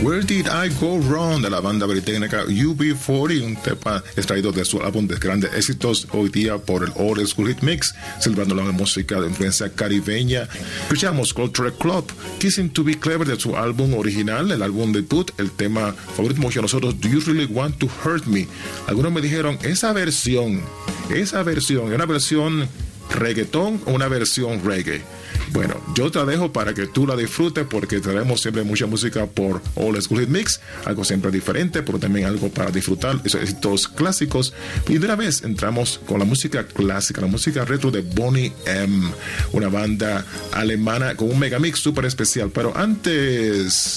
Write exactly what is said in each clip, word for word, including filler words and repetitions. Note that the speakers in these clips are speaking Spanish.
Where Did I Go Wrong, de la banda británica U B cuarenta, un tema extraído de su álbum de grandes éxitos hoy día por el Old School Hit Mix, celebrando la música de influencia caribeña. Escuchamos Culture Club, Kissing to Be Clever, de su álbum original, el álbum debut, el tema favorito mucho de nosotros, Do You Really Want to Hurt Me. Algunos me dijeron, esa versión, esa versión, ¿es una versión reggaetón o una versión reggae? Bueno, yo te la dejo para que tú la disfrutes, porque traemos siempre mucha música por Old School Hit Mix, algo siempre diferente, pero también algo para disfrutar, esos éxitos clásicos. Y de una vez entramos con la música clásica, la música retro de Boney M, una banda alemana con un megamix súper especial. Pero antes...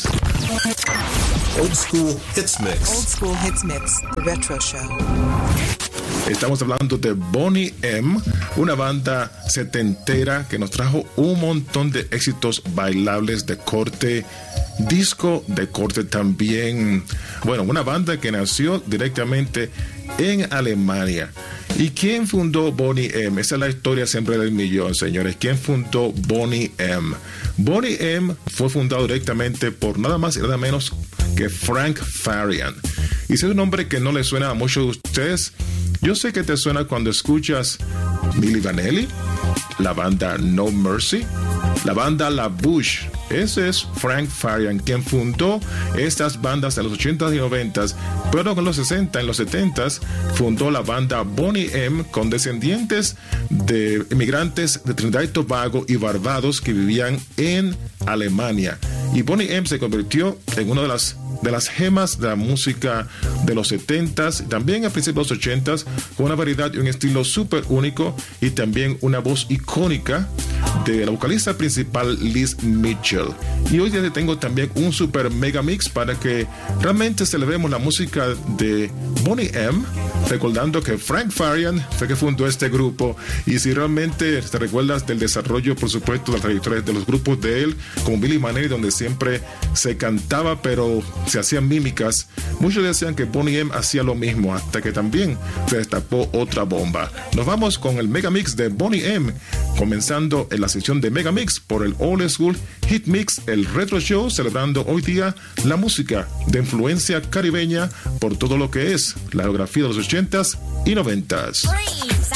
Old School Hits Mix. Old School Hits Mix, The Retro Show. Estamos hablando de Boney M, una banda setentera que nos trajo un montón de éxitos bailables de corte disco, de corte también, bueno, una banda que nació directamente en Alemania. ¿Y quién fundó Boney M? Esa es la historia siempre del millón, señores. ¿Quién fundó Boney M? Boney M fue fundado directamente por nada más y nada menos que Frank Farian. Y si es un nombre que no le suena a muchos de ustedes, yo sé que te suena cuando escuchas Milli Vanilli, la banda No Mercy, la banda La Bush. Ese es Frank Farian, quien fundó estas bandas en los ochentas y noventas, pero en los sesenta, en los setentas, fundó la banda Boney M con descendientes de inmigrantes de Trinidad y Tobago y Barbados que vivían en Alemania. Y Boney M se convirtió en una de las de las gemas de la música de los setentas, también a principios de los ochentas, con una variedad y un estilo súper único, y también una voz icónica de la vocalista principal Liz Mitchell. Y hoy día te tengo también un super mega mix para que realmente celebremos la música de Boney M, recordando que Frank Farian fue que fundó este grupo. Y si realmente te recuerdas del desarrollo, por supuesto, de la trayectoria de los grupos de él, como Milli Vanilli, donde siempre se cantaba pero se hacían mímicas, muchos decían que Boney M hacía lo mismo, hasta que también se destapó otra bomba. Nos vamos con el mega mix de Boney M, comenzando en la sección de mega mix por el Old School Hit Mix, el Retro Show, celebrando hoy día la música de influencia caribeña por todo lo que es la geografía de los ochentas y noventas.